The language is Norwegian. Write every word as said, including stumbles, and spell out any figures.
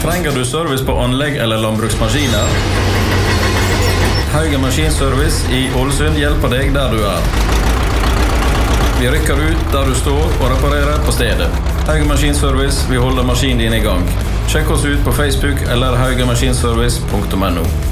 Trenger du service på anlegg eller landbruksmaskiner? Haugen Maskinservice i Ålesund hjelper deg der du er. Vi rykker ut der du står og reparerer på stedet. Haugen Maskinservice, vi holder maskinen din i gang. Sjekk oss ut på Facebook eller haugenmaskinservice punktum no.